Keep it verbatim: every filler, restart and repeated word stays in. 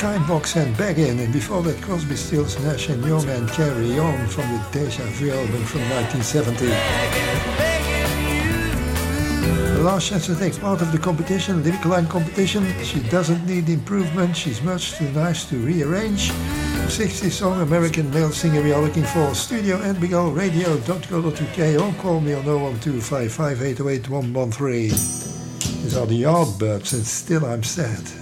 Skybox and Baggin, and before that Crosby, Stills, Nash and Young and Carry On from the Deja Vu album from nineteen seventy. The last chance to take part of the competition, lyric line competition. She doesn't need improvement, she's much too nice to rearrange. sixty-song American male singer we are looking for. Studio at big old radio dot co dot uk or call me on oh one two five five eight oh eight one one three. These are the Yardbirds and Still I'm Sad.